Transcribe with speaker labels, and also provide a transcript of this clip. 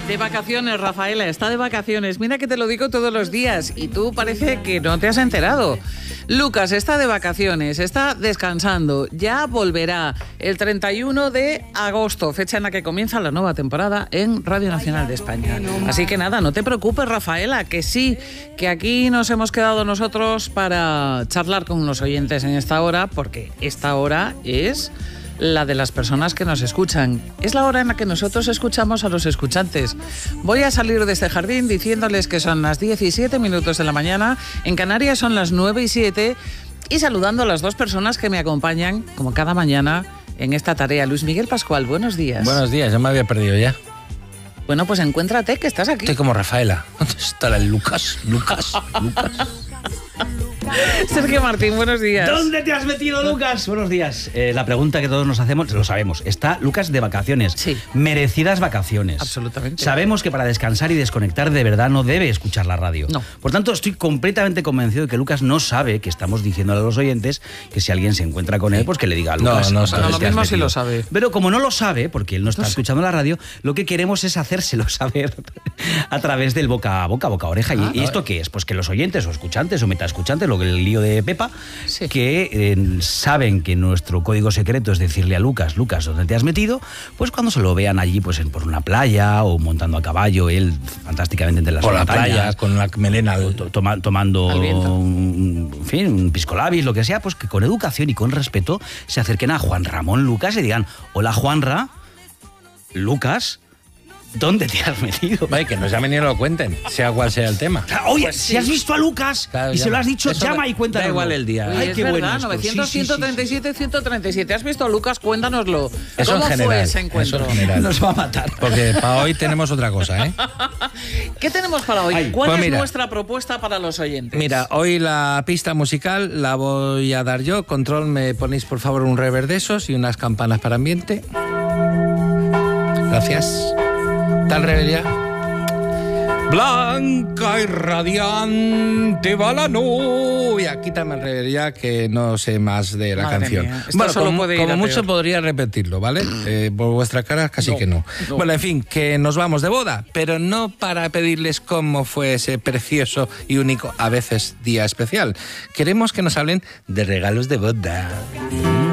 Speaker 1: De vacaciones, Rafaela, está de vacaciones. Mira que te lo digo todos los días y tú parece que no te has enterado. Lucas está de vacaciones, está descansando. Ya volverá el 31 de agosto, fecha en la que comienza la nueva temporada en Radio Nacional de España. Así que nada, no te preocupes, Rafaela, que sí, que aquí nos hemos quedado nosotros para charlar con los oyentes en esta hora, porque esta hora es la de las personas que nos escuchan. Es la hora en la que nosotros escuchamos a los escuchantes. Voy a salir de este jardín diciéndoles que son las 17 minutos de la mañana, en Canarias son las 9:07, y saludando a las dos personas que me acompañan, como cada mañana, en esta tarea. Luis Miguel Pascual, buenos días.
Speaker 2: Buenos días, ya me había perdido ya.
Speaker 1: Bueno, pues encuéntrate, que estás aquí.
Speaker 2: Estoy como Rafaela. ¿Dónde está el Lucas?
Speaker 1: Sergio Martín, buenos días.
Speaker 3: ¿Dónde te has metido, Lucas? Buenos días. La pregunta que todos nos hacemos, lo sabemos, está Lucas de vacaciones.
Speaker 1: Sí.
Speaker 3: Merecidas vacaciones.
Speaker 1: Absolutamente.
Speaker 3: Sabemos que para descansar y desconectar de verdad no debe escuchar la radio.
Speaker 1: No.
Speaker 3: Por tanto, estoy completamente convencido de que Lucas no sabe que estamos diciéndole a los oyentes que si alguien se encuentra con él, pues que le diga a Lucas.
Speaker 2: No sabe.
Speaker 1: No, lo mismo sí lo sabe.
Speaker 3: Pero como no lo sabe, porque él no está escuchando la radio, lo que queremos es hacérselo saber a través del boca a boca, boca a oreja. ¿Y esto qué es? Pues que los oyentes o escuchantes o metaescuchantes, lo que el lío de Pepa,
Speaker 1: sí,
Speaker 3: que saben que nuestro código secreto es decirle a Lucas, ¿dónde te has metido? Pues cuando se lo vean allí, pues por una playa o montando a caballo, él fantásticamente entre las montañas,
Speaker 2: por la playa, con la melena
Speaker 3: tomando
Speaker 1: al viento,
Speaker 3: un pisco labis, lo que sea, pues que con educación y con respeto se acerquen a Juan Ramón Lucas y digan: hola, Juanra, Lucas, ¿dónde te has metido?
Speaker 2: Vale, que nos llamen y lo cuenten, sea cual sea el tema.
Speaker 3: Oye,
Speaker 1: Pues
Speaker 3: si has visto a Lucas,
Speaker 2: claro,
Speaker 3: y se lo has dicho,
Speaker 2: eso
Speaker 3: llama y cuéntanos.
Speaker 2: Da igual el día.
Speaker 1: Oye,
Speaker 3: Ay,
Speaker 1: es
Speaker 3: qué
Speaker 1: verdad,
Speaker 3: bueno esto.
Speaker 1: 900,
Speaker 3: Sí.
Speaker 1: 137, 137. ¿Has visto a Lucas? Cuéntanoslo.
Speaker 2: Eso
Speaker 1: ¿Cómo
Speaker 2: en general,
Speaker 1: fue ese encuentro?
Speaker 2: eso en general.
Speaker 3: Nos va a matar.
Speaker 2: Porque para hoy tenemos otra cosa, ¿eh?
Speaker 1: ¿Qué tenemos para hoy?
Speaker 3: Ay,
Speaker 1: ¿Cuál
Speaker 2: pues
Speaker 1: es
Speaker 2: mira,
Speaker 1: nuestra propuesta para los oyentes?
Speaker 2: Mira, hoy la pista musical la voy a dar yo. Control, me ponéis por favor un reverb de esos y unas campanas para ambiente. Gracias. Tal reverb ya. Blanca y radiante va la nubia. Quítame el reverb ya, que no sé más de la
Speaker 1: Madre
Speaker 2: canción.
Speaker 1: mía, esto
Speaker 2: Bueno,
Speaker 1: solo puede ir
Speaker 2: como
Speaker 1: a
Speaker 2: mucho
Speaker 1: peor.
Speaker 2: podría repetirlo, ¿vale? Por vuestra cara casi
Speaker 1: No,
Speaker 2: que no.
Speaker 1: no.
Speaker 2: Bueno, en fin, que nos vamos de boda, pero no para pedirles cómo fue ese precioso y único, a veces, día especial. Queremos que nos hablen de regalos de boda.